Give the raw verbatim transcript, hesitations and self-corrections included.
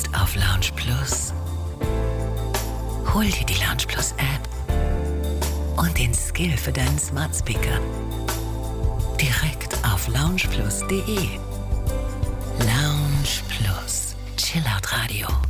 auf Lounge Plus. Hol dir die Lounge Plus App und den Skill für deinen Smart Speaker direkt auf lounge plus punkt de. Lounge Plus, Chillout Radio.